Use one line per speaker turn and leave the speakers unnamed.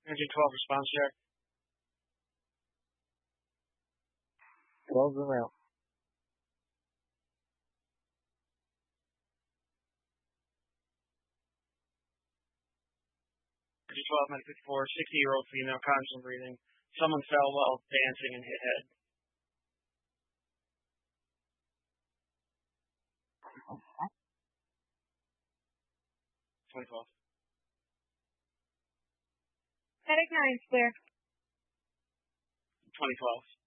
Engine 12 response check.
12's in route.
Engine 12, medic 54, 60-year-old female, conscious and breathing. Someone fell while dancing and hit head. 2012.
Medic 9's clear.
2012.